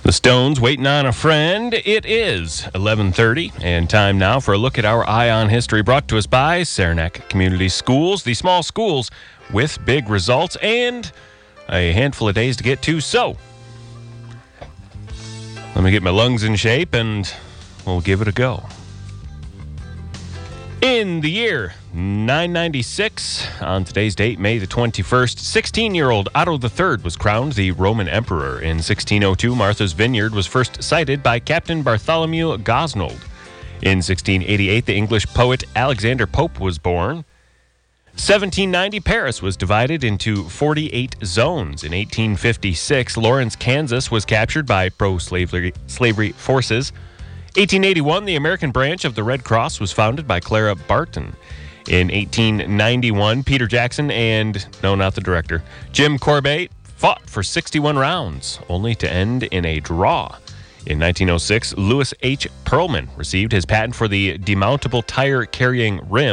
The Stones, Waiting on a Friend. It is 11:30, and time now for a look at our Eye on History, brought to us by Saranac Community Schools, the small schools with big results and a handful of days to get to. So, let me get my lungs in shape, and we'll give it a go. In the year 996, on today's date, May the 21st, 16-year-old Otto III was crowned the Roman emperor. In 1602, Martha's Vineyard was first sighted by Captain Bartholomew Gosnold. In 1688, the English poet Alexander Pope was born. 1790, Paris was divided into 48 zones. In 1856, Lawrence, Kansas was captured by pro-slavery forces. 1881, the American branch of the Red Cross was founded by Clara Barton. In 1891, Peter Jackson and, no, not the director, Jim Corbett fought for 61 rounds, only to end in a draw. In 1906, Louis H. Perlman received his patent for the demountable tire-carrying rim.